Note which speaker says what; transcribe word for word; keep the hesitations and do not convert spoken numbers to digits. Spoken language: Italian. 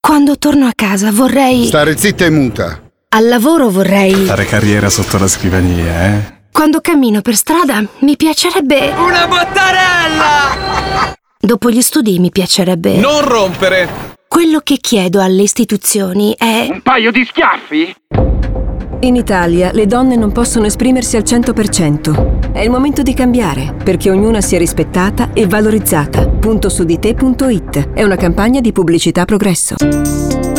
Speaker 1: Quando torno a casa vorrei...
Speaker 2: Stare zitta e muta.
Speaker 1: Al lavoro vorrei...
Speaker 3: Fare carriera sotto la scrivania, eh?
Speaker 1: Quando cammino per strada mi piacerebbe...
Speaker 4: Una bottarella!
Speaker 1: Dopo gli studi mi piacerebbe...
Speaker 4: Non rompere!
Speaker 1: Quello che chiedo alle istituzioni è...
Speaker 5: Un paio di schiaffi?
Speaker 6: In Italia le donne non possono esprimersi al cento per cento. È il momento di cambiare, perché ognuna sia rispettata e valorizzata. punto su di te punto it è una campagna di Pubblicità Progresso.